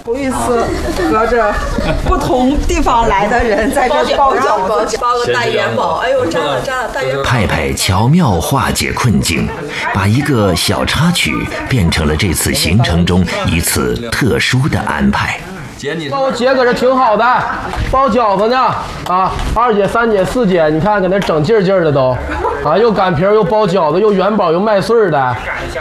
头一次和着不同地方来的人在这包饺子， 包个大元宝，哎呦，粘了，大元宝。 派派巧妙化解困境，把一个小插曲变成了这次行程中一次特殊的安排。 我姐搁这挺好的，包饺子呢啊，2姐、3姐、4姐，你看搁那整劲儿的都，啊，又擀皮又包饺子，又元宝又麦穗的。